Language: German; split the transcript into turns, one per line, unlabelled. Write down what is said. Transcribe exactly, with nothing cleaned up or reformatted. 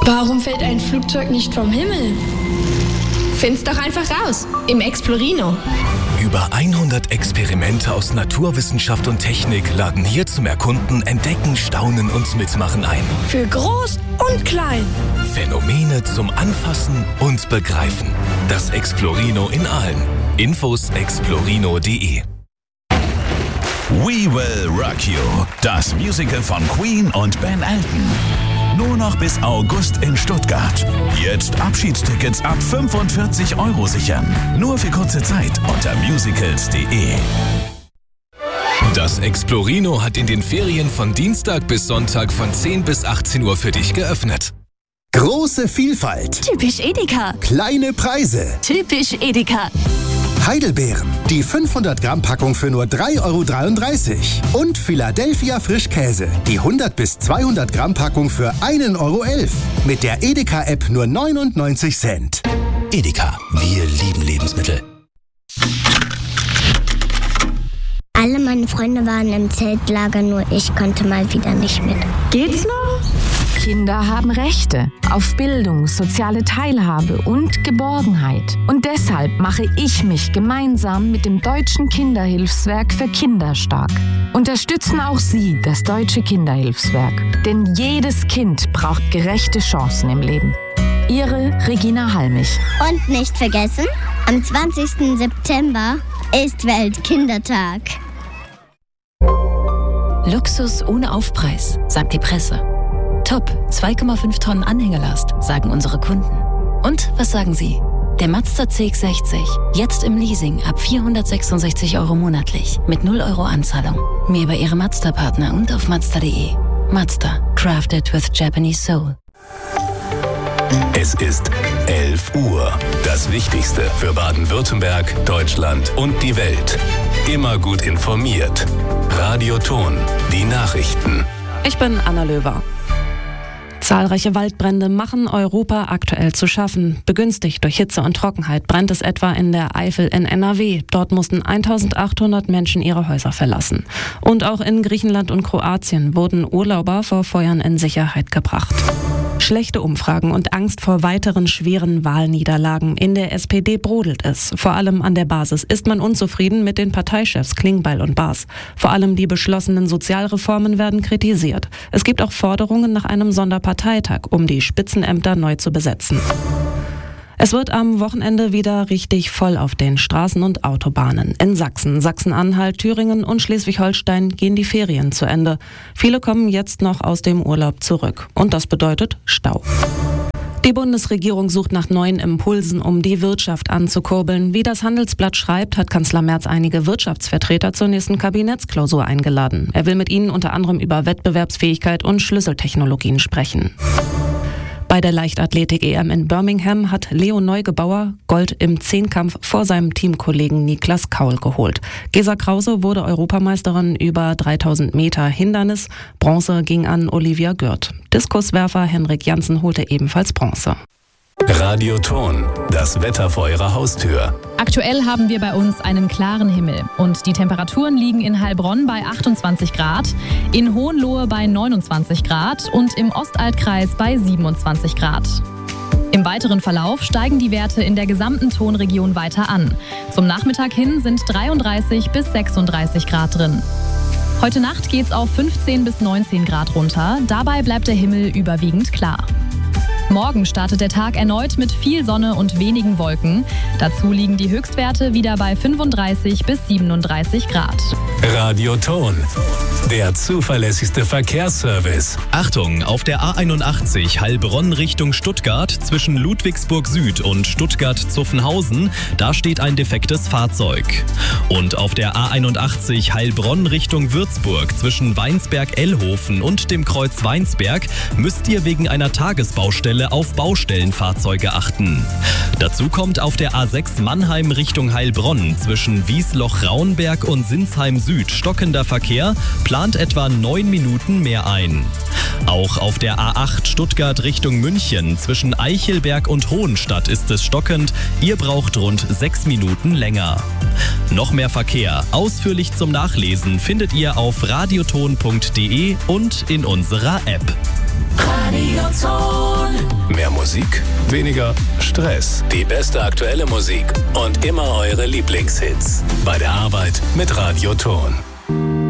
Warum fällt ein Flugzeug nicht vom Himmel?
Find's doch einfach raus, im Explorino.
Über hundert Experimente aus Naturwissenschaft und Technik laden hier zum Erkunden, Entdecken, Staunen und Mitmachen ein.
Für groß und klein.
Phänomene zum Anfassen und Begreifen. Das Explorino in Aalen. Infos explorino punkt de.
We Will Rock You, das Musical von Queen und Ben Elton. Nur noch bis August in Stuttgart. Jetzt Abschiedstickets ab fünfundvierzig Euro sichern. Nur für kurze Zeit unter musicals punkt de.
Das Explorino hat in den Ferien von Dienstag bis Sonntag von zehn bis achtzehn Uhr für dich geöffnet.
Große Vielfalt.
Typisch Edeka.
Kleine Preise.
Typisch Edeka.
Heidelbeeren, die fünfhundert Gramm Packung für nur drei Euro dreiunddreißig. Und Philadelphia Frischkäse, die hundert bis zweihundert Gramm Packung für ein Euro elf. Mit der Edeka-App nur neunundneunzig Cent.
Edeka, wir lieben Lebensmittel.
Alle meine Freunde waren im Zeltlager, nur ich konnte mal wieder nicht mit.
Geht's noch?
Kinder haben Rechte auf Bildung, soziale Teilhabe und Geborgenheit. Und deshalb mache ich mich gemeinsam mit dem Deutschen Kinderhilfswerk für Kinder stark. Unterstützen auch Sie das Deutsche Kinderhilfswerk. Denn jedes Kind braucht gerechte Chancen im Leben. Ihre Regina Halmich.
Und nicht vergessen, am zwanzigsten September ist Weltkindertag.
Luxus ohne Aufpreis, sagt die Presse. Top, zwei Komma fünf Tonnen Anhängerlast, sagen unsere Kunden. Und was sagen Sie? Der Mazda C X sechzig, jetzt im Leasing ab vierhundertsechsundsechzig Euro monatlich, mit null Euro Anzahlung. Mehr bei Ihrem Mazda-Partner und auf mazda punkt de. Mazda, crafted with Japanese soul.
Es ist elf Uhr. Das Wichtigste für Baden-Württemberg, Deutschland und die Welt. Immer gut informiert. Radio Ton, die Nachrichten.
Ich bin Anna Löwer. Zahlreiche Waldbrände machen Europa aktuell zu schaffen. Begünstigt durch Hitze und Trockenheit brennt es etwa in der Eifel in N R W. Dort mussten eintausendachthundert Menschen ihre Häuser verlassen. Und auch in Griechenland und Kroatien wurden Urlauber vor Feuern in Sicherheit gebracht. Schlechte Umfragen und Angst vor weiteren schweren Wahlniederlagen. In der S P D brodelt es. Vor allem an der Basis ist man unzufrieden mit den Parteichefs Klingbeil und Baas. Vor allem die beschlossenen Sozialreformen werden kritisiert. Es gibt auch Forderungen nach einem Sonderparteitag, um die Spitzenämter neu zu besetzen. Es wird am Wochenende wieder richtig voll auf den Straßen und Autobahnen. In Sachsen, Sachsen-Anhalt, Thüringen und Schleswig-Holstein gehen die Ferien zu Ende. Viele kommen jetzt noch aus dem Urlaub zurück. Und das bedeutet Stau. Die Bundesregierung sucht nach neuen Impulsen, um die Wirtschaft anzukurbeln. Wie das Handelsblatt schreibt, hat Kanzler Merz einige Wirtschaftsvertreter zur nächsten Kabinettsklausur eingeladen. Er will mit ihnen unter anderem über Wettbewerbsfähigkeit und Schlüsseltechnologien sprechen. Bei der Leichtathletik-E M in Birmingham hat Leo Neugebauer Gold im Zehnkampf vor seinem Teamkollegen Niklas Kaul geholt. Gesa Krause wurde Europameisterin über dreitausend Meter Hindernis. Bronze ging an Olivia Gürt. Diskuswerfer Henrik Janssen holte ebenfalls Bronze.
Radio Ton, das Wetter vor Ihrer Haustür.
Aktuell haben wir bei uns einen klaren Himmel und die Temperaturen liegen in Heilbronn bei achtundzwanzig Grad, in Hohenlohe bei neunundzwanzig Grad und im Ostaltkreis bei siebenundzwanzig Grad. Im weiteren Verlauf steigen die Werte in der gesamten Tonregion weiter an. Zum Nachmittag hin sind dreiunddreißig bis sechsunddreißig Grad drin. Heute Nacht geht's auf fünfzehn bis neunzehn Grad runter, dabei bleibt der Himmel überwiegend klar. Morgen startet der Tag erneut mit viel Sonne und wenigen Wolken. Dazu liegen die Höchstwerte wieder bei fünfunddreißig bis siebenunddreißig Grad.
Radio Ton, der zuverlässigste Verkehrsservice.
Achtung, auf der A einundachtzig Heilbronn Richtung Stuttgart zwischen Ludwigsburg Süd und Stuttgart-Zuffenhausen, da steht ein defektes Fahrzeug. Und auf der A einundachtzig Heilbronn Richtung Würzburg zwischen Weinsberg-Ellhofen und dem Kreuz Weinsberg müsst ihr wegen einer Tagesbaustelle auf Baustellenfahrzeuge achten. Dazu kommt auf der A sechs Mannheim Richtung Heilbronn zwischen Wiesloch-Raunberg und Sinsheim Süd stockender Verkehr, plant etwa neun Minuten mehr ein. Auch auf der A acht Stuttgart Richtung München zwischen Eichelberg und Hohenstadt ist es stockend, ihr braucht rund sechs Minuten länger. Noch mehr Verkehr, ausführlich zum Nachlesen, findet ihr auf radioton punkt de und in unserer App.
Radio Ton.
Musik, weniger Stress. Die beste aktuelle Musik und immer eure Lieblingshits. Bei der Arbeit mit Radio Ton.